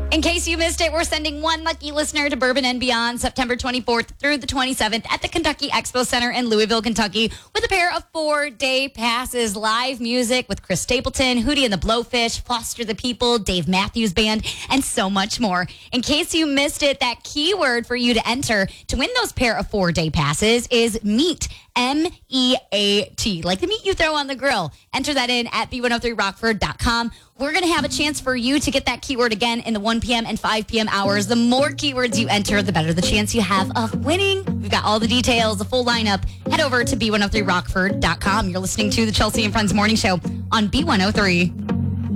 In case you missed it, we're sending one lucky listener to Bourbon and Beyond September 24th through the 27th at the Kentucky Expo Center in Louisville, Kentucky, with a pair of 4-day passes. Live music with Chris Stapleton, Hootie and the Blowfish, Foster the People, Dave Matthews Band, and so much more. In case you missed it, that keyword for you to enter to win those pair of 4-day passes is MEAT. MEAT, like the meat you throw on the grill. Enter that in at b103rockford.com. We're going to have a chance for you to get that keyword again in the 1 p.m. and 5 p.m. hours. The more keywords you enter, the better the chance you have of winning. We've got all the details, the full lineup. Head over to b103rockford.com. You're listening to the Chelsea and Friends Morning Show on B103.